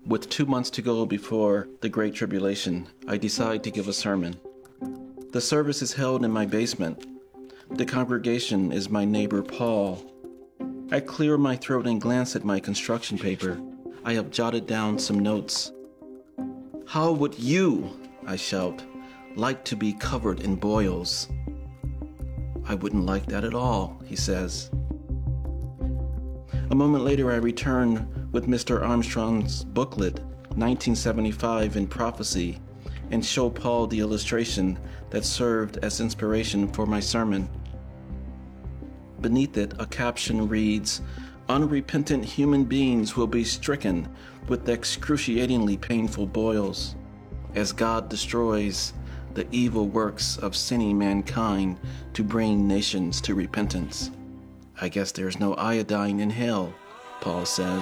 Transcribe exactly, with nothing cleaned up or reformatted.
With two months to go before the Great Tribulation, I decide to give a sermon. The service is held in my basement. The congregation is my neighbor Paul. I clear my throat and glance at my construction paper. I have jotted down some notes. How would you, I shout, like to be covered in boils? I wouldn't like that at all, he says. A moment later, I return with Mister Armstrong's booklet, nineteen seventy-five in Prophecy, and show Paul the illustration that served as inspiration for my sermon. Beneath it, a caption reads, "Unrepentant human beings will be stricken with excruciatingly painful boils, as God destroys the evil works of sinning mankind to bring nations to repentance." I guess there's no iodine in hell, Paul says.